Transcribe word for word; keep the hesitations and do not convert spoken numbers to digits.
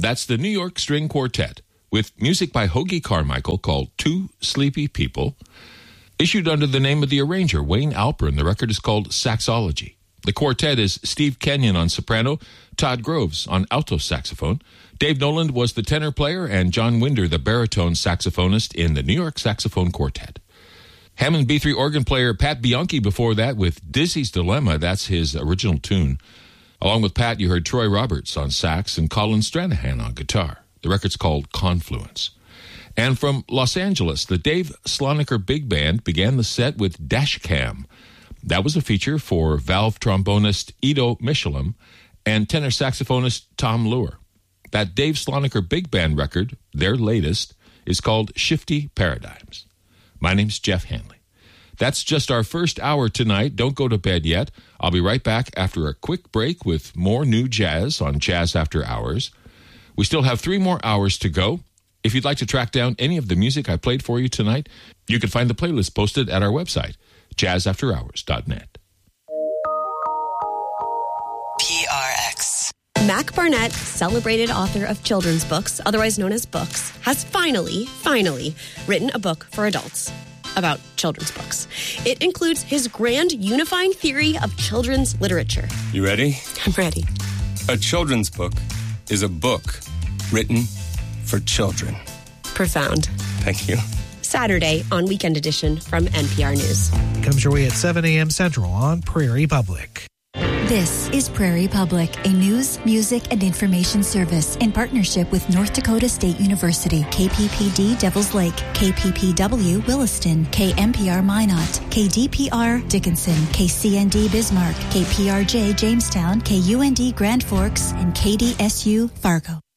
That's the New York String Quartet, with music by Hoagy Carmichael called Two Sleepy People, issued under the name of the arranger, Wayne Alpern. The record is called Saxology. The quartet is Steve Kenyon on soprano, Todd Groves on alto saxophone. Dave Noland was the tenor player, and John Winder, the baritone saxophonist in the New York Saxophone Quartet. Hammond B three organ player Pat Bianchi before that with Dizzy's Dilemma. That's his original tune. Along with Pat, you heard Troy Roberts on sax and Colin Stranahan on guitar. The record's called Confluence. And from Los Angeles, the Dave Sloniker Big Band began the set with Dash Cam. That was a feature for valve trombonist Ido Michelem and tenor saxophonist Tom Lure. That Dave Sloniker Big Band record, their latest, is called Shifty Paradigms. My name's Jeff Hanley. That's just our first hour tonight. Don't go to bed yet. I'll be right back after a quick break with more new jazz on Jazz After Hours. We still have three more hours to go. If you'd like to track down any of the music I played for you tonight, you can find the playlist posted at our website, jazz after hours dot net. P R X. Mac Barnett, celebrated author of children's books, otherwise known as books, has finally, finally written a book for adults about children's books. It includes his grand unifying theory of children's literature. You ready? I'm ready. A children's book is a book written for children. Profound. Thank you. Saturday on Weekend Edition from N P R News. Comes your way at seven a.m. Central on Prairie Public. This is Prairie Public, a news, music, and information service in partnership with North Dakota State University, K P P D Devils Lake, K P P W Williston, K M P R Minot, K D P R Dickinson, K C N D Bismarck, K P R J Jamestown, K U N D Grand Forks, and K D S U Fargo.